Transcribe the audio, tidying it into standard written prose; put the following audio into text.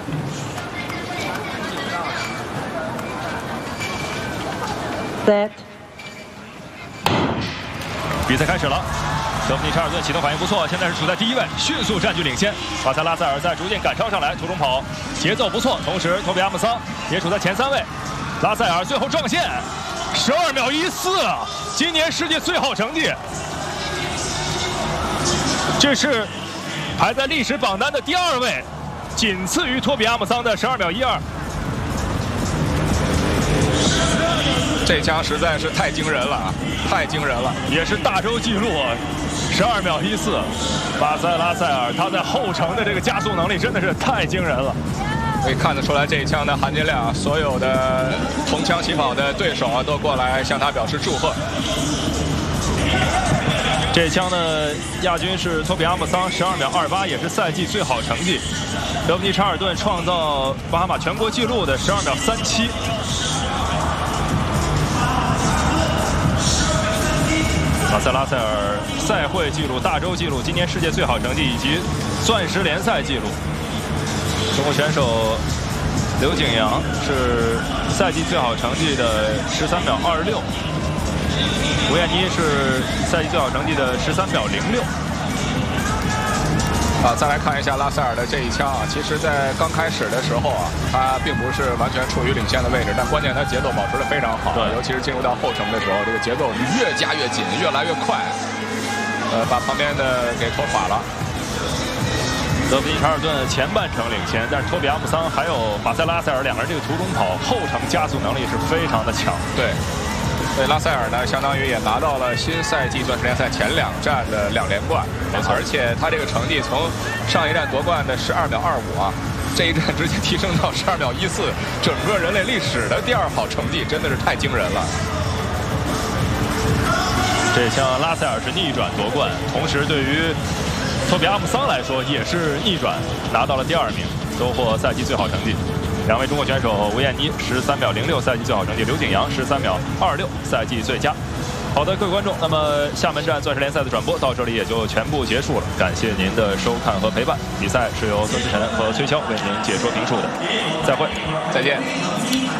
Set。 比赛开始了。 德芙妮·查尔顿启动反应不错，现在是处在第1位，迅速占据领先。巴塞拉塞尔在逐渐赶超上来，途中跑节奏不错，同时托比阿姆桑也处在前3位。拉塞尔最后撞线，12秒14啊！今年世界最好成绩，这是排在历史榜单的第2位，仅次于托比阿姆桑的12秒12。 这枪实在是太惊人了啊！太惊人了， 也是大洲纪录啊，12秒14。巴塞拉塞尔他在后程的这个加速能力真的是太惊人了， 可以看得出来这一枪的含金量，所有的同枪起跑的对手啊都过来向他表示祝贺。 这一枪的亚军是托比阿姆桑，12秒28，也是赛季最好成绩。德芙妮·查尔顿创造巴哈马全国纪录的12秒37。 巴塞拉塞尔赛会纪录、大洲纪录、今年世界最好成绩以及钻石联赛纪录。中国选手刘景阳是赛季最好成绩的13秒26，吴艳妮是赛季最好成绩的13秒06。 再来看一下拉塞尔的这一枪啊，其实，在刚开始的时候啊，他并不是完全处于领先的位置，但关键他节奏保持得非常好，对，尤其是进入到后程的时候，这个节奏越加越紧，越来越快，把旁边的给拖垮了。 德芙妮·查尔顿前半程领先，但是托比阿姆桑还有巴塞拉塞尔两个人这个途中跑后程加速能力是非常的强，对。 对拉塞尔呢，相当于也拿到了新赛季钻石联赛前2站的2连冠，而且他这个成绩从上一站夺冠的12秒25啊，这一站直接提升到12秒14，整个人类历史的第2好成绩，真的是太惊人了。 这枪拉塞尔是逆转夺冠，同时对于托比阿姆桑来说也是逆转拿到了第2名，收获赛季最好成绩。 2位中国选手吴艳妮13秒06赛季最好成绩，刘景阳13秒26赛季最佳。好的，各位观众，那么厦门站钻石联赛的转播到这里也就全部结束了，感谢您的收看和陪伴。比赛是由孙思辰和崔潇为您解说评述的，再会， 再见。